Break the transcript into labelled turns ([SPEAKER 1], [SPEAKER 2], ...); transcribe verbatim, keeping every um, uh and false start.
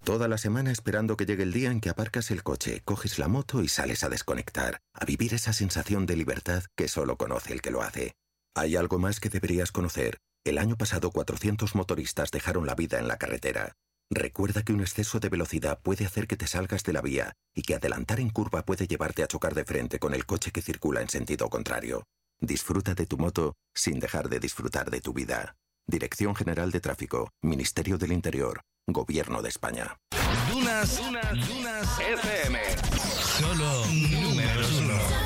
[SPEAKER 1] Toda la semana esperando que llegue el día en que aparcas el coche, coges la moto y sales a desconectar, a vivir esa sensación de libertad que solo conoce el que lo hace. Hay algo más que deberías conocer. El año pasado cuatrocientos motoristas dejaron la vida en la carretera. Recuerda que un exceso de velocidad puede hacer que te salgas de la vía y que adelantar en curva puede llevarte a chocar de frente con el coche que circula en sentido contrario. Disfruta de tu moto sin dejar de disfrutar de tu vida. Dirección General de Tráfico, Ministerio del Interior, Gobierno de España.
[SPEAKER 2] Dunas, Dunas, Dunas F M. Solo números uno.